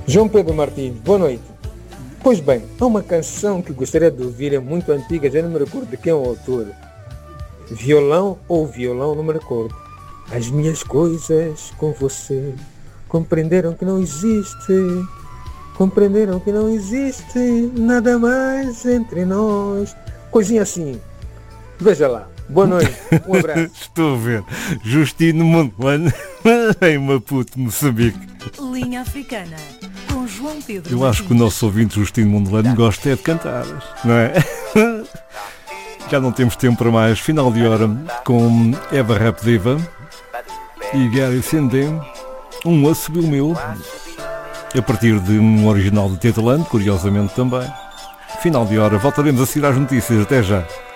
João Pedro Martins, boa noite. Pois bem, há uma canção que gostaria de ouvir, é muito antiga, já não me recordo de quem é o autor. Violão ou violão, não me recordo. As minhas coisas com você compreenderam que não existe, compreenderam que não existe nada mais entre nós. Coisinha assim. Veja lá. Boa noite, um abraço. Estou a ver. Justino Montelano em Maputo, Moçambique. Linha Africana, com João Pedro Eu acho que o nosso ouvinte Justino Montelano gosta é de cantar, não é? Já não temos tempo para mais. Final de hora com Eva Rap Diva e Gary Sendem. Um subiu o meu, a partir de um original de Tetalante, curiosamente também. Final de hora, voltaremos a seguir às notícias. Até já.